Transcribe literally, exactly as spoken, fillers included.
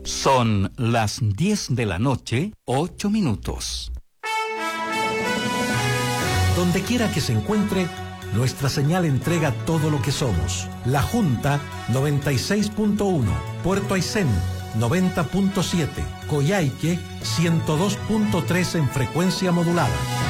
Son las diez de la noche, ocho minutos. Donde quiera que se encuentre, nuestra señal entrega todo lo que somos. La Junta noventa y seis punto uno, Puerto Aysén noventa punto siete, Coyhaique ciento dos punto tres en frecuencia modulada.